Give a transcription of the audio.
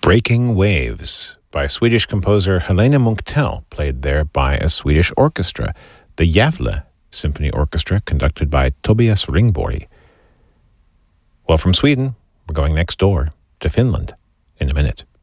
Breaking Waves by Swedish composer Helena Munktell, played there by a Swedish orchestra, the Gävle Symphony Orchestra, conducted by Tobias Ringborg. Well, from Sweden, we're going next door to Finland in a minute.